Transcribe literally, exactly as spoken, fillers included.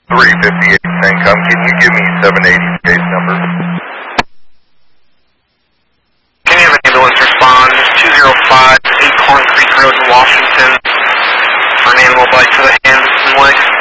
three fifty-eight Sancom, can you give me seven eighty case number? Can you have an ambulance respond two oh five eight Corn Creek Road in Washington for an animal bite to the hand and leg?